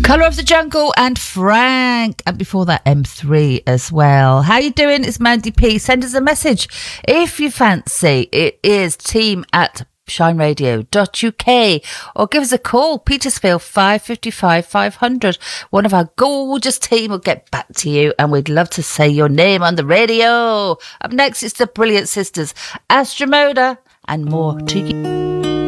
Colour of the Jungle and Frank, and before that M3 as well. How you doing? It's Mandy P. Send us a message if you fancy. It is team@shineradio.uk, or give us a call, Petersfield 555 500. One of our gorgeous team will get back to you, and we'd love to say your name on the radio. Up next, it's the Brilliant Sisters, Astra Moda, and more to you.